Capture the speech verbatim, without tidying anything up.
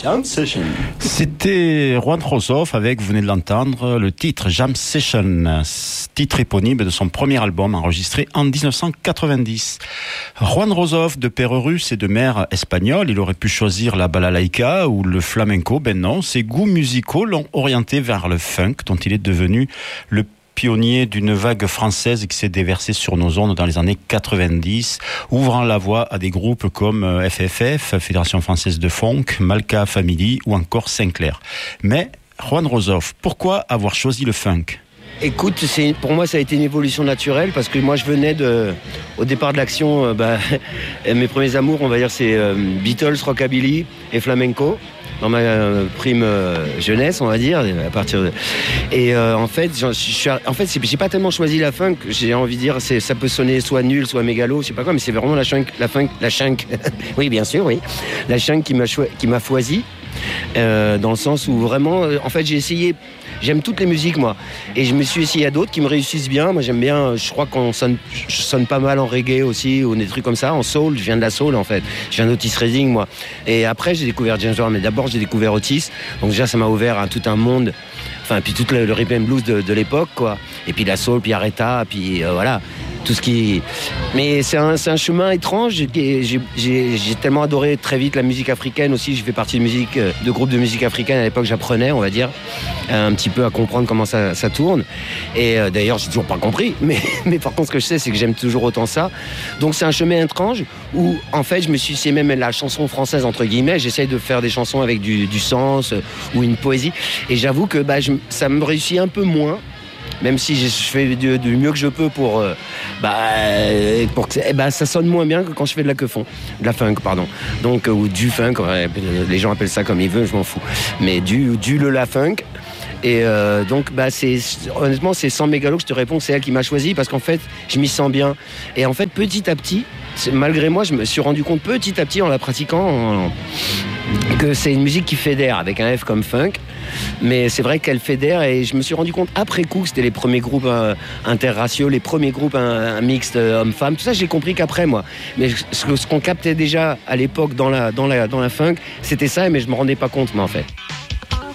Jam Session. C'était Juan Rossoff avec, vous venez de l'entendre, le titre Jam Session, titre éponyme de son premier album enregistré en dix-neuf cent quatre-vingt-dix. Juan Rossoff, de père russe et de mère espagnole, il aurait pu choisir la balalaïka ou le flamenco, ben non, ses goûts musicaux l'ont orienté vers le funk, dont il est devenu le pionnier d'une vague française qui s'est déversée sur nos ondes dans les années quatre-vingt-dix, ouvrant la voie à des groupes comme F F F, Fédération Française de Funk, Malka Family ou encore Sinclair. Mais Juan Rossoff, pourquoi avoir choisi le funk ? Écoute, c'est, pour moi, ça a été une évolution naturelle parce que moi, je venais de, au départ de l'action, euh, bah, mes premiers amours, on va dire, c'est euh, Beatles, rockabilly et flamenco. Dans ma euh, prime euh, jeunesse, on va dire, à partir de... Et euh, en fait, je suis, en fait, c'est, j'ai pas tellement choisi la funk. J'ai envie de dire, c'est, ça peut sonner soit nul, soit mégalo, je sais pas quoi, mais c'est vraiment la funk, la funk, la funk. Oui, bien sûr, oui, la funk qui m'a cho- qui m'a foisi. Euh, dans le sens où vraiment, euh, en fait, j'ai essayé. J'aime toutes les musiques, moi, et je me suis essayé à d'autres qui me réussissent bien. Moi, j'aime bien. Je crois qu'on sonne, je sonne pas mal en reggae aussi, ou des trucs comme ça, en soul. Je viens de la soul, en fait. Je viens d'Otis Redding, moi. Et après, j'ai découvert James Brown, mais d'abord, j'ai découvert Otis. Donc déjà, ça m'a ouvert à tout un monde. Enfin, puis tout le, le rhythm and blues de, de l'époque, quoi. Et puis la soul, puis Aretha, puis euh, voilà. Tout ce qui... Mais c'est un, c'est un chemin étrange. J'ai, j'ai, j'ai tellement adoré très vite la musique africaine aussi. J'ai fait partie de, musique, de groupes de musique africaine. À l'époque, j'apprenais, on va dire, un petit peu à comprendre comment ça, ça tourne. Et euh, d'ailleurs, j'ai toujours pas compris. Mais, mais par contre, ce que je sais, c'est que j'aime toujours autant ça. Donc, c'est un chemin étrange où, en fait, je me suis... C'est même la chanson française, entre guillemets. J'essaye de faire des chansons avec du, du sens euh, ou une poésie. Et j'avoue que bah, je, ça me réussit un peu moins. Même si je fais du, du mieux que je peux pour, euh, bah, pour que eh ben, ça sonne moins bien que quand je fais de la queufon, de la funk, pardon. Donc, euh, ou du funk, ouais, les gens appellent ça comme ils veulent, je m'en fous. Mais du, du le la funk. Et euh, donc, bah, c'est, honnêtement, c'est sans mégalo que je te réponds, c'est elle qui m'a choisi parce qu'en fait, je m'y sens bien. Et en fait, petit à petit, malgré moi, je me suis rendu compte petit à petit en la pratiquant en, que c'est une musique qui fédère avec un F comme funk. Mais c'est vrai qu'elle fédère et je me suis rendu compte après coup que c'était les premiers groupes euh, interraciaux, les premiers groupes euh, mixtes euh, hommes-femmes. Tout ça, j'ai compris qu'après, moi. Mais ce, ce qu'on captait déjà à l'époque dans la, dans la, dans la funk, c'était ça, mais je me rendais pas compte, moi, en fait.